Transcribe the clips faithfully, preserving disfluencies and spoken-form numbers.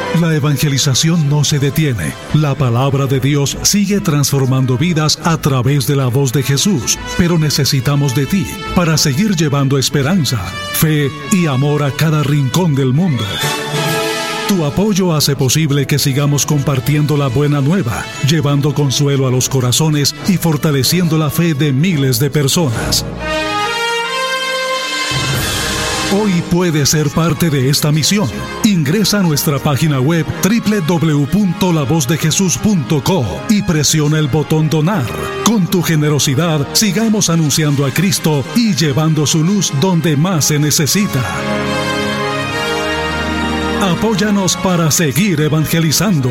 La evangelización no se detiene. La palabra de Dios sigue transformando vidas a través de la voz de Jesús, pero necesitamos de ti para seguir llevando esperanza, fe y amor a cada rincón del mundo. Tu apoyo hace posible que sigamos compartiendo la buena nueva, llevando consuelo a los corazones y fortaleciendo la fe de miles de personas. Hoy puedes ser parte de esta misión. Ingresa a nuestra página web doble u doble u doble u punto la voz de jesús punto co y presiona el botón Donar. Con tu generosidad, sigamos anunciando a Cristo y llevando su luz donde más se necesita. Apóyanos para seguir evangelizando.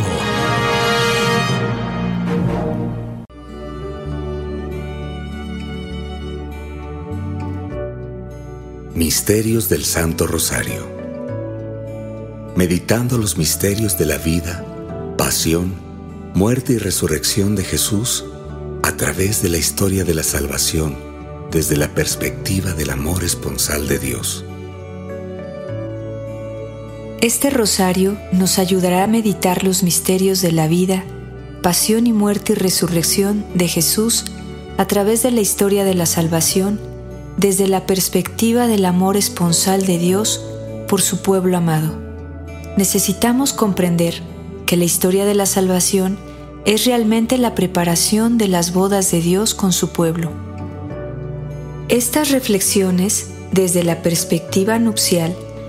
Misterios del Santo Rosario. Meditando los misterios de la vida, pasión, muerte y resurrección de Jesús a través de la historia de la salvación desde la perspectiva del amor esponsal de Dios. Este rosario nos ayudará a meditar los misterios de la vida, pasión y muerte y resurrección de Jesús a través de la historia de la salvación desde la perspectiva del amor esponsal de Dios por su pueblo amado. Necesitamos comprender que la historia de la salvación es realmente la preparación de las bodas de Dios con su pueblo. Estas reflexiones desde la perspectiva nupcial